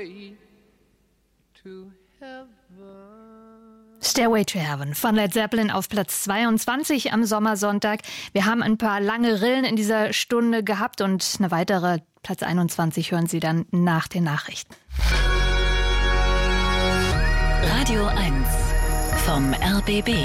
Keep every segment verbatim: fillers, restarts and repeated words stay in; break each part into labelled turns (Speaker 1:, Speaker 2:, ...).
Speaker 1: Stairway to Heaven.
Speaker 2: Stairway to Heaven von Led Zeppelin auf Platz zweiundzwanzig am Sommersonntag. Wir haben ein paar lange Rillen in dieser Stunde gehabt und eine weitere Platz einundzwanzig hören Sie dann nach den Nachrichten.
Speaker 3: Radio eins vom R B B.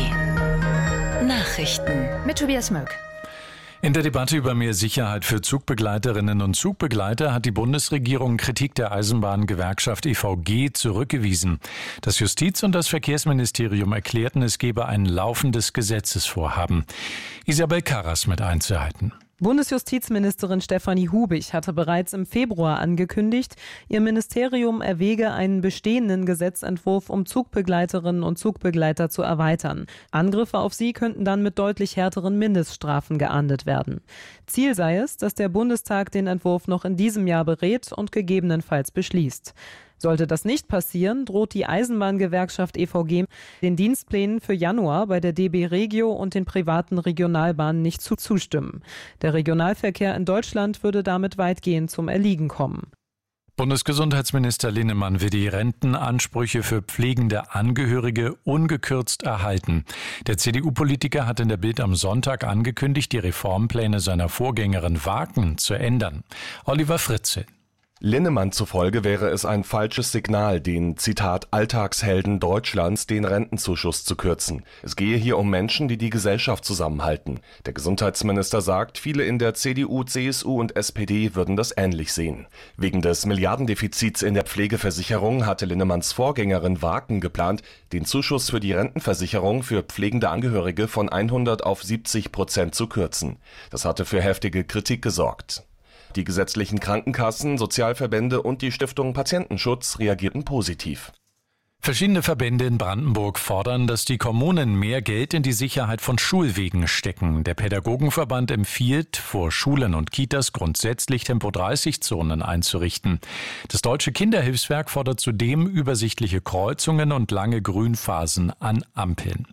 Speaker 3: Nachrichten
Speaker 2: mit Tobias Möck.
Speaker 4: In der Debatte über mehr Sicherheit für Zugbegleiterinnen und Zugbegleiter hat die Bundesregierung Kritik der Eisenbahngewerkschaft E V G zurückgewiesen. Das Justiz- und das Verkehrsministerium erklärten, es gebe ein laufendes Gesetzesvorhaben. Isabel Karras mit Einzelheiten.
Speaker 5: Bundesjustizministerin Stefanie Hubig hatte bereits im Februar angekündigt, ihr Ministerium erwäge einen bestehenden Gesetzentwurf, um Zugbegleiterinnen und Zugbegleiter zu erweitern. Angriffe auf sie könnten dann mit deutlich härteren Mindeststrafen geahndet werden. Ziel sei es, dass der Bundestag den Entwurf noch in diesem Jahr berät und gegebenenfalls beschließt. Sollte das nicht passieren, droht die Eisenbahngewerkschaft E V G den Dienstplänen für Januar bei der D B Regio und den privaten Regionalbahnen nicht zu zustimmen. Der Regionalverkehr in Deutschland würde damit weitgehend zum Erliegen kommen.
Speaker 4: Bundesgesundheitsminister Linnemann will die Rentenansprüche für pflegende Angehörige ungekürzt erhalten. Der C D U-Politiker hat in der Bild am Sonntag angekündigt, die Reformpläne seiner Vorgängerin Wagen zu ändern. Oliver Fritzl.
Speaker 6: Linnemann zufolge wäre es ein falsches Signal, den, Zitat, Alltagshelden Deutschlands den Rentenzuschuss zu kürzen. Es gehe hier um Menschen, die die Gesellschaft zusammenhalten. Der Gesundheitsminister sagt, viele in der C D U, C S U und S P D würden das ähnlich sehen. Wegen des Milliardendefizits in der Pflegeversicherung hatte Linnemanns Vorgängerin Wagen geplant, den Zuschuss für die Rentenversicherung für pflegende Angehörige von hundert auf siebzig Prozent zu kürzen. Das hatte für heftige Kritik gesorgt. Die gesetzlichen Krankenkassen, Sozialverbände und die Stiftung Patientenschutz reagierten positiv.
Speaker 4: Verschiedene Verbände in Brandenburg fordern, dass die Kommunen mehr Geld in die Sicherheit von Schulwegen stecken. Der Pädagogenverband empfiehlt, vor Schulen und Kitas grundsätzlich Tempo dreißig Zonen einzurichten. Das Deutsche Kinderhilfswerk fordert zudem übersichtliche Kreuzungen und lange Grünphasen an Ampeln.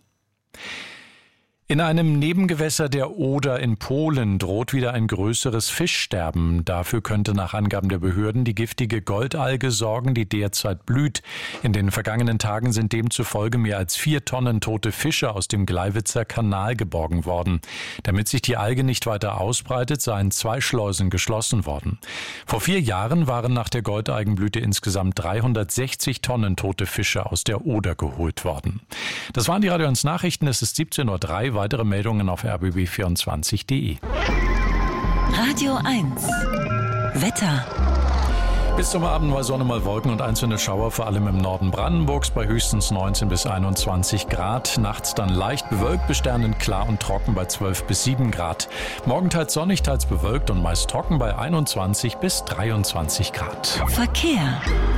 Speaker 4: In einem Nebengewässer der Oder in Polen droht wieder ein größeres Fischsterben. Dafür könnte nach Angaben der Behörden die giftige Goldalge sorgen, die derzeit blüht. In den vergangenen Tagen sind demzufolge mehr als vier Tonnen tote Fische aus dem Gleiwitzer Kanal geborgen worden. Damit sich die Alge nicht weiter ausbreitet, seien zwei Schleusen geschlossen worden. Vor vier Jahren waren nach der Goldalgenblüte insgesamt dreihundertsechzig Tonnen tote Fische aus der Oder geholt worden. Das waren die Radio eins Nachrichten. Es ist siebzehn Uhr drei. Weitere Meldungen auf r b b vierundzwanzig punkt d e.
Speaker 3: Radio eins Wetter.
Speaker 4: Bis zum Abend mal Sonne, mal Wolken und einzelne Schauer, vor allem im Norden Brandenburgs bei höchstens neunzehn bis einundzwanzig Grad. Nachts dann leicht bewölkt, bis sternend klar und trocken bei zwölf bis sieben Grad. Morgen teils sonnig, teils bewölkt und meist trocken bei einundzwanzig bis dreiundzwanzig Grad.
Speaker 3: Verkehr.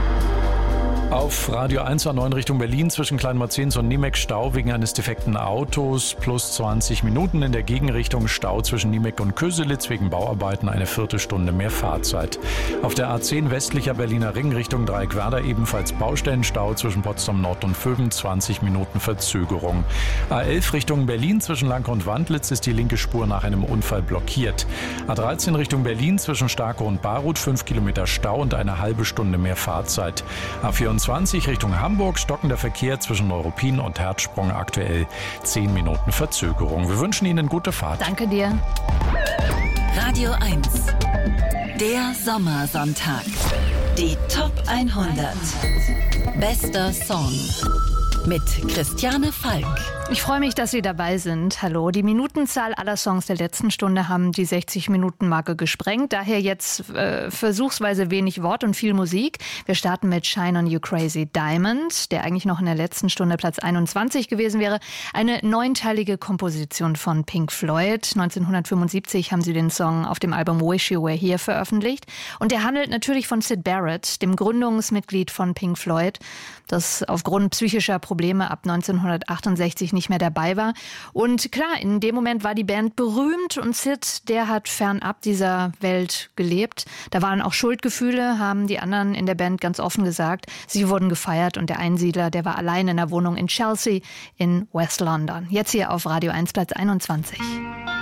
Speaker 4: Auf Radio eins A neun Richtung Berlin zwischen Kleinmarzens und Niemek Stau wegen eines defekten Autos plus zwanzig Minuten. In der Gegenrichtung Stau zwischen Niemek und Köselitz wegen Bauarbeiten eine Viertelstunde mehr Fahrzeit. Auf der A zehn westlicher Berliner Ring Richtung Dreieckwerder ebenfalls Baustellenstau zwischen Potsdam Nord und Vöben, zwanzig Minuten Verzögerung. A elf Richtung Berlin zwischen Lanke und Wandlitz ist die linke Spur nach einem Unfall blockiert. A dreizehn Richtung Berlin zwischen Starke und Baruth fünf Kilometer Stau und eine halbe Stunde mehr Fahrzeit. A vierundzwanzig Richtung Hamburg stockender Verkehr zwischen Neuruppin und Herzsprung, aktuell zehn Minuten Verzögerung. Wir wünschen Ihnen gute Fahrt.
Speaker 2: Danke dir.
Speaker 3: Radio eins. Der Sommersonntag. Die Top hundert. Bester Song. Mit Christiane Falk.
Speaker 2: Ich freue mich, dass Sie dabei sind. Hallo. Die Minutenzahl aller Songs der letzten Stunde haben die sechzig-Minuten-Marke gesprengt. Daher jetzt äh, versuchsweise wenig Wort und viel Musik. Wir starten mit Shine on You Crazy Diamond, der eigentlich noch in der letzten Stunde Platz einundzwanzig gewesen wäre. Eine neunteilige Komposition von Pink Floyd. neunzehnhundertfünfundsiebzig haben sie den Song auf dem Album Wish You Were Here veröffentlicht. Und der handelt natürlich von Syd Barrett, dem Gründungsmitglied von Pink Floyd, das aufgrund psychischer Probleme ab neunzehnhundertachtundsechzig nicht mehr dabei war. Und klar, in dem Moment war die Band berühmt und Syd, der hat fernab dieser Welt gelebt. Da waren auch Schuldgefühle, haben die anderen in der Band ganz offen gesagt. Sie wurden gefeiert und der Einsiedler, der war allein in einer Wohnung in Chelsea in West London. Jetzt hier auf Radio eins Platz einundzwanzig.